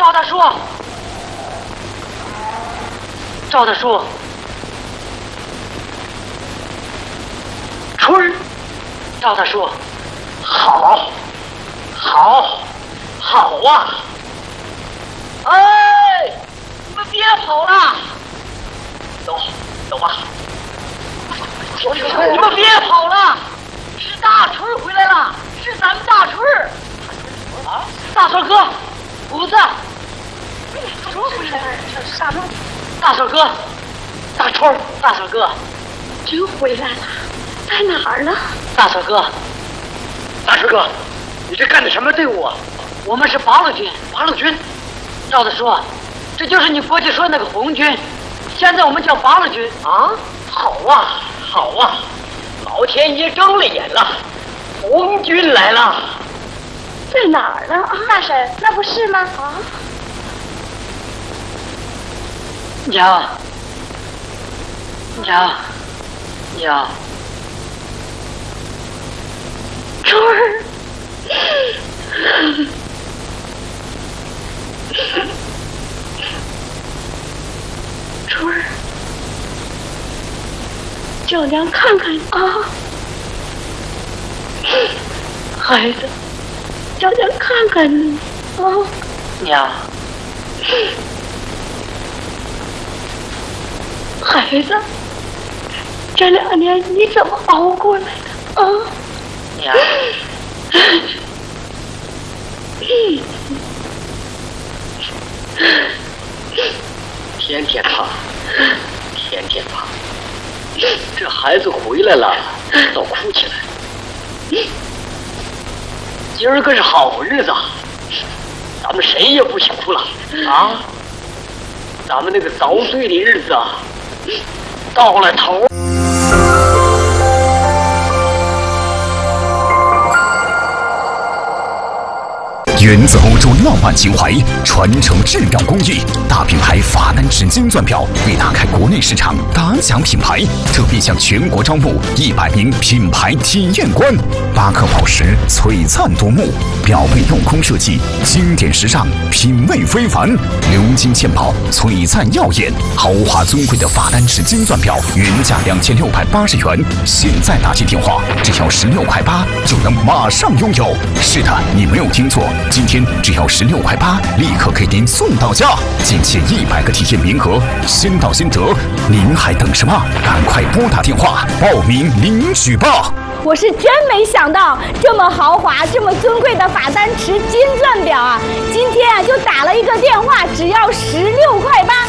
赵大叔，赵大叔，春儿，赵大叔，好，好，好啊！哎，你们别跑了，走，走吧。你们别跑了，是大春儿回来了，是咱们大春儿。啊，大帅哥，胡子。大春回来了，大春，大帅哥，大春儿，大帅哥， 真回来了，在哪儿呢？ 大帅哥，大帅哥，你这干的什么队伍啊？我们是八路军，八路军。赵大叔，这就是你过去说那个红军，现在我们叫八路军啊。好啊，好啊，老天爷睁了眼了，红军来了。 在哪儿呢？啊，大婶，那不是吗？啊， 娘，娘，娘， 春儿，春儿，叫娘看看啊，孩子。叫娘看看你啊， 娘， 孩子，这2年你怎么熬过来的啊？ 娘，天天怕，天天怕，这孩子回来了，倒哭起来。今儿个是好日子，咱们谁也不许哭了啊！咱们那个遭罪的日子啊，到了头。 源自欧洲浪漫情怀，传承质量工艺，大品牌法丹氏金钻表为打开国内市场打响品牌，特别向全国招募100名品牌体验官。8颗宝石璀璨夺目，表背镂空设计，经典时尚，品味非凡。鎏金嵌宝，璀璨耀眼，豪华尊贵的法丹氏金钻表，原价2680元，现在打进电话，只要16.8块就能马上拥有。是的，你没有听错。今天只要16.8块，立刻给您送到家，仅限100个体验名额，先到先得，您还等什么？赶快拨打电话报名领取吧！ 我是真没想到，这么豪华、这么尊贵的法丹氏金钻表啊，今天啊就打了一个电话，只要16.8块。